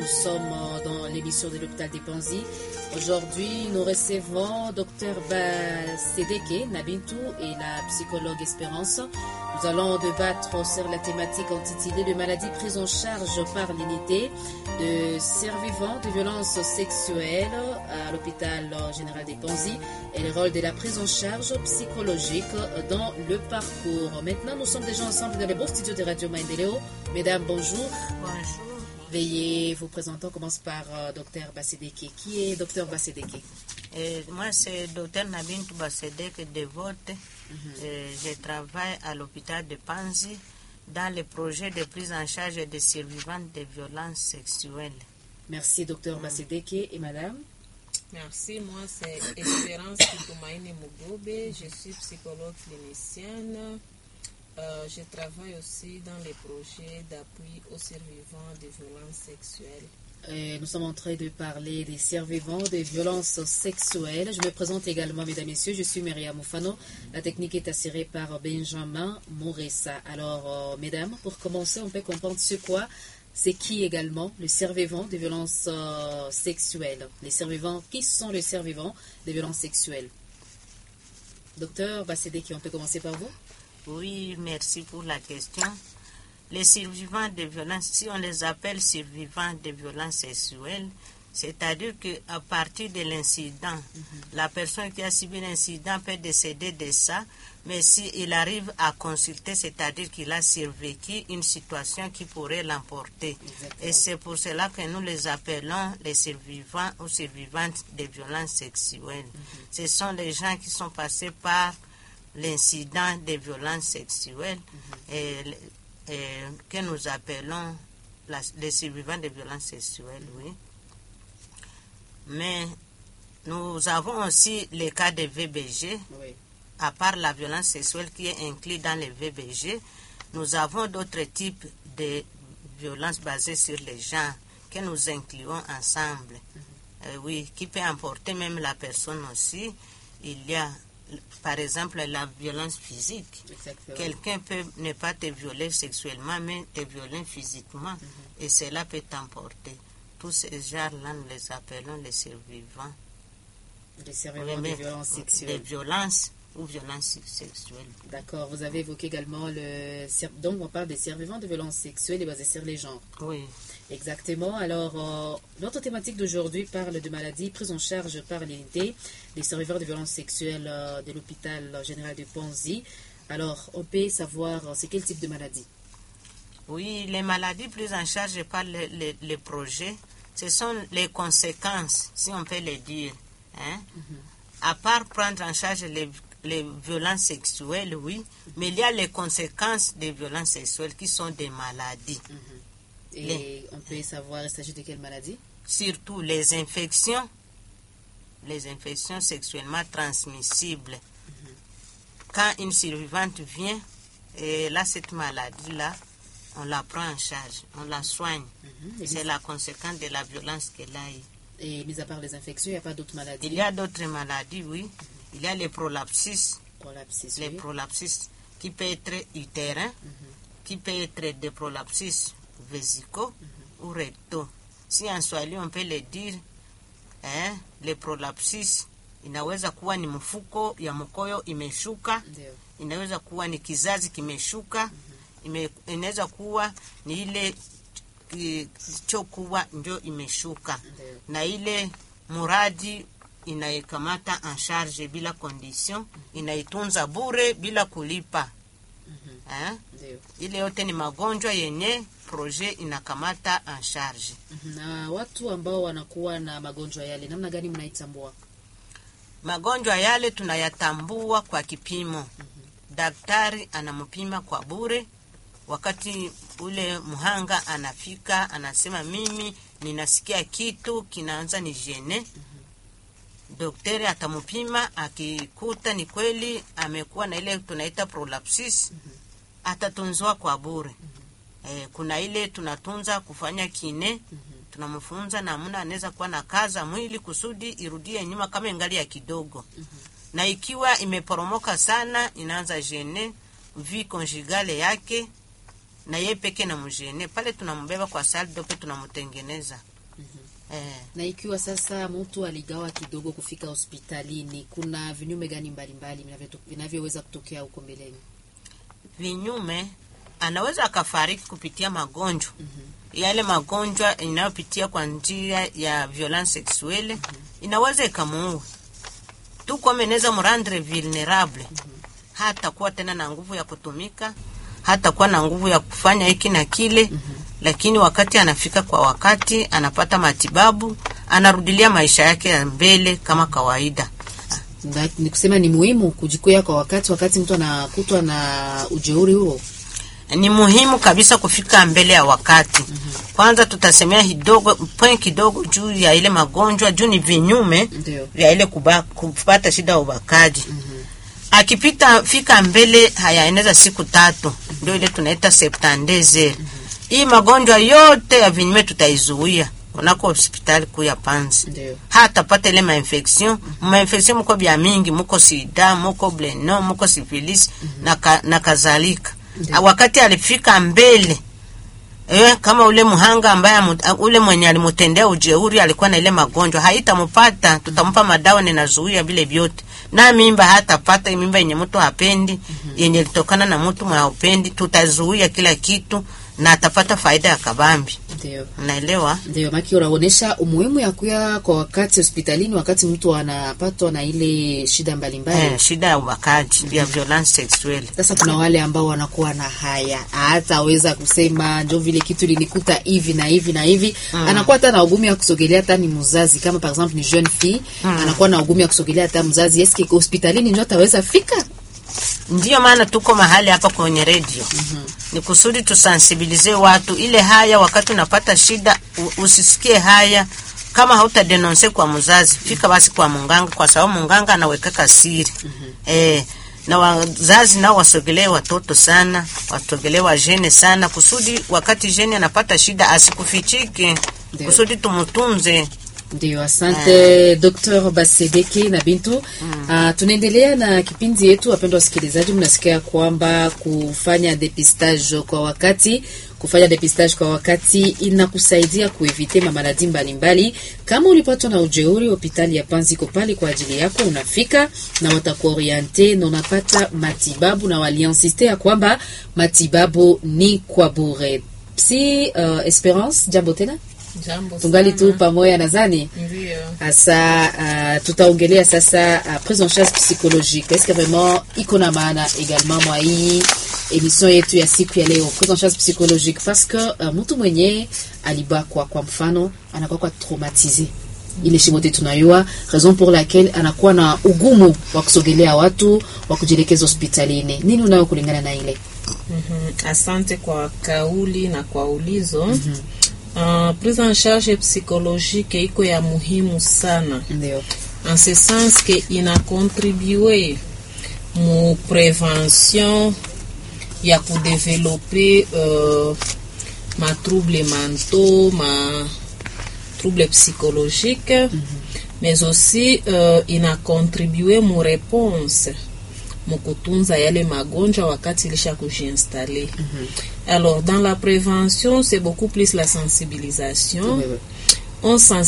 nous sommes dans l'émission de l'hôpital des Panzi. Aujourd'hui, nous recevons Dr Basedeke Nabintou et la psychologue Espérance. Nous allons débattre sur la thématique intitulée de maladies prises en charge par l'unité de survivants de violences sexuelles à l'hôpital général des Panzi et le rôle de la prise en charge psychologique dans le parcours. Maintenant, nous sommes déjà ensemble dans les beaux studios de Radio Maendeleo. Mesdames, bonjour. Bonjour. Veuillez vous présenter. On commence par Dr Basedeke. Qui est Dr Basedeke? Moi, c'est Dr Nabintou Basedeke Devote. Je travaille à l'hôpital de Panzi dans le projet de prise en charge des survivants de violences sexuelles. Merci, Dr Basedeke. Et madame? Merci, moi c'est Espérance Kitumaini Mugobe, je suis psychologue clinicienne. Je travaille aussi dans les projets d'appui aux survivants de violences sexuelles. Nous sommes en train de parler des survivants des violences sexuelles. Je me présente également, mesdames et messieurs, je suis Myriam Moufano. La technique est assurée par Benjamin Moressa. Alors, mesdames, pour commencer, on peut comprendre c'est qui également le survivant des violences sexuelles. Les survivants, qui sont les survivants des violences sexuelles? Docteur Basedeke, on peut commencer par vous? Oui, merci pour la question. Les survivants de violences, si on les appelle survivants de violences sexuelles, c'est-à-dire qu'à partir de l'incident, la personne qui a subi l'incident peut décéder de ça, mais s'il arrive à consulter, c'est-à-dire qu'il a survécu une situation qui pourrait l'emporter. Et c'est pour cela que nous les appelons les survivants ou survivantes de violences sexuelles. Ce sont les gens qui sont passés par l'incident des violences sexuelles et que nous appelons les survivants de violences sexuelles, oui. Mais nous avons aussi les cas de VBG, oui. À part la violence sexuelle qui est inclue dans les VBG, nous avons d'autres types de violences basées sur les genres que nous incluons ensemble, oui, qui peut emporter même la personne aussi. Il y a par exemple la violence physique. Exactement. Quelqu'un peut ne pas te violer sexuellement, mais te violer physiquement, et cela peut t'emporter. Tous ces genres-là, nous les appelons les survivants. Les survivants des violences sexuelles. Des violences ou violences sexuelles. D'accord, vous avez évoqué également donc on parle des survivants de violences sexuelles et basées sur les genres. Oui. Exactement. Alors, notre thématique d'aujourd'hui parle de maladies prises en charge par l'unité des survivants de violences sexuelles de l'hôpital général de Panzi. Alors, on peut savoir c'est quel type de maladie? Oui, les maladies prises en charge par les projets, ce sont les conséquences, si on peut le dire. Hein? À part prendre en charge les violences sexuelles, oui, mais il y a les conséquences des violences sexuelles qui sont des maladies. Et on peut savoir, il s'agit de quelle maladie? Surtout les infections sexuellement transmissibles. Quand une survivante vient, et là, cette maladie-là, on la prend en charge, on la soigne. C'est la conséquence de la violence qu'elle a eue. Et mis à part les infections, il n'y a pas d'autres maladies? Il y a d'autres maladies, oui. Il y a les prolapsus. Les oui. prolapsus qui peut être utérins, qui peut être des prolapsus vésicaux ou rectaux. Si en Swahili on peut le dire, les prolapsus inaweza kuwa ni mfuko ya mkoyo imeshuka, inaweza kuwa ni kizazi kimeshuka, inaweza kuwa ni ile chokuwa ndio imeshuka, na ile muradi inaikamata en charge bila condition, inaitunza bure bila kulipa. Ile yote ni magonjwa yenye projet inakamata en charge. Na watu ambao wanakuwa na magonjwa yale, namna gani mnaitambua? Magonjwa yale tunayatambua kwa kipimo. Daktari anampima kwa bure. Wakati ule muhanga anafika, anasema mimi ninasikia kitu kinaanza ni jene. Daktari atampima, akikuta ni kweli amekuwa na ile tunaita prolapsus, atatunzwa kwa bure. Kuna ile tunatunza kufanya kine, tunamfunza namna anaweza kuwa na kaza mwili kusudi irudie nyuma kama ingali ya kidogo. Na ikiwa imeporomoka sana, inaanza jene vie conjugale yake, na yeye peke na mjene pale tunambeba kwa salle dope tunamtengeneza. Na ikiwa sasa mtu aligawa kidogo kufika hospitalini, kuna vinyume gani mbalimbali vinavyoweza kutokea huko mbeleni? Vinyume, anaweza akafariki kupitia magonjwa. Yale magonjwa inayopitia kwa njia ya violence sexuelle inaweza ikamuua. Tu kwa meneza murandre vulnerable. Hata kuwa tena na nguvu ya kutumika, hata kuwa na nguvu ya kufanya hiki na kile, lakini wakati anafika kwa wakati, anapata matibabu, anarudilia maisha yake ya mbele kama kawaida. Ni kusema ni muhimu kujikuya kwa wakati mtu anakutwa na ujeuri huo. Ni muhimu kabisa kufika mbele ya wakati. Kwanza tutasemea kidogo juu ya ile magonjwa, juu ni vinyume vya ile kupata shida ya ubakaji. Fika mbele hayaeneza siku 3, ndio ile tunaita 72 Hii magonjwa yote ya vinyume tutaizuia unako hospitali kuu ya Panzi. Hata pata ile ma-infection mko bia mingi, mko sida, mko bleno, mko syphilis na kadhalika. Wakati alifika mbele kama ule muhanga ambaye ule mwenye alimutendea ujeuri alikuwa na ile magonjwa, haitamupata, tutampa madawa ninazuia vile vyote. Na mimba hatapata, mimba yenye mtu hapendi, yenye litokana na mtu mwapendi, tutazuia kila kitu na atapata faida ya kabambi. Ndio. Unaelewa? Ndio, maki unaonesha umuhimu ya kuya kwa wakati hospitalini wakati mtu anapatwa na ile shida mbalimbali. Shida ya ubakaji, ya violence sexuelle. Sasa kuna wale ambao wanakuwa na haya, hataweza kusema ndio vile kitu linikuta hivi na hivi na hivi. Anakuwa hata na ugumu ya kusogelea hata ni mzazi, kama par exemple ni jeune fille, anakuwa na ugumu ya kusogelea hata mzazi. Eske hospitalini ndio ataweza fika? Ndiyo maana tuko mahali hapa kwenye radio. Ni kusudi tusensibilize watu ile haya, wakati unapata shida usisikie haya. Kama hauta denonce kwa mzazi, fika basi kwa munganga, kwa sababu munganga anaweka siri. Na wazazi nao wasogelee watoto sana, wasogelee wajene sana, kusudi wakati jene anapata shida asikufichike, kusudi tumutunze. Ndio, asante Dr. Basedeke na Bintu. Tunaendelea na kipindi yetu, wapendwa wasikilizaji. Mnasikia kwamba kufanya depistage kwa wakati inakusaidia kuevite mamaladi mbalimbali. Kama ulipatwa na ujeuri, hospitali ya Panzi iko pale kwa ajili yako, unafika na watakuoriente na unapata matibabu, na waliinsiste ya kwamba matibabu ni kwa bure. Esperance, jambo tena? Tungali tu pamoja nadhani. Ndio. Asa tutaongelea sasa prise en charge psychologique. Est-ce que vraiment iko na maana également mwa hii émission yetu ya siku ya leo, prise en charge psychologique, parce que mtu mwenye alibakwa kwa mfano anakuwa kwa traumatisé. Ile shimote tunayua raison pour laquelle anakuwa na ugumu wa kusogelea watu, wa kujielekeza hospitalini. Nini unayo kulingana na ile? Asante kwa kauli na kwa ulizo. Prise en charge psychologique iko ya muhimu sana. Ndio. En ce sens que ina contribuer mu prévention ya kudeveloper ma trouble mentaux, ma trouble psychologique, mais aussi ina contribuer mu réponse mukutunza yale magonjwa wakati ilisha kujiinstaller. Alors dans la prévention, c'est beaucoup plus la sensibilisation. On